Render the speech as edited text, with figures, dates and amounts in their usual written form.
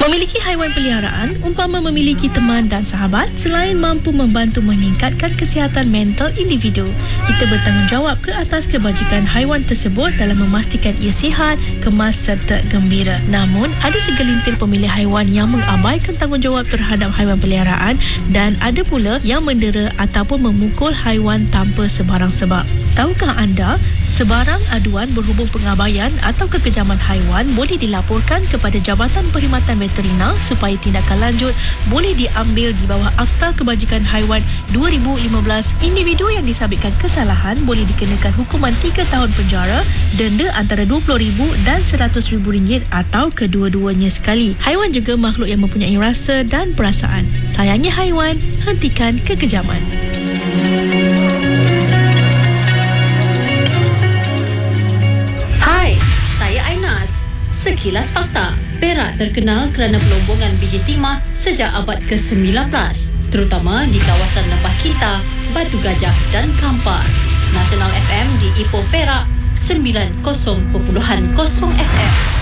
Memiliki haiwan peliharaan umpama memiliki teman dan sahabat selain mampu membantu meningkatkan kesihatan mental individu. Kita bertanggungjawab ke atas kebajikan haiwan tersebut dalam memastikan ia sihat, kemas serta gembira. Namun, ada segelintir pemilik haiwan yang mengabaikan tanggungjawab terhadap haiwan peliharaan dan ada pula yang mendera ataupun memukul haiwan tanpa sebarang sebab. Tahukah anda, sebarang aduan berhubung pengabaian atau kekejaman haiwan boleh dilaporkan kepada Jabatan Perkhidmatan Veterina supaya tindakan lanjut boleh diambil di bawah Akta Kebajikan Haiwan 2015. Individu yang disabitkan kesalahan boleh dikenakan hukuman 3 tahun penjara, denda antara RM20,000 dan RM100,000 atau kedua-duanya sekali. Haiwan juga makhluk yang mempunyai rasa dan perasaan. Sayangi haiwan, hentikan kekejaman. Hai, saya Ainas. Sekilas fakta, Perak terkenal kerana pelombongan biji timah sejak abad ke-19, terutama di kawasan Lembah Kinta, Batu Gajah dan Kampar. Nasional FM di Ipoh Perak 90.0 FM.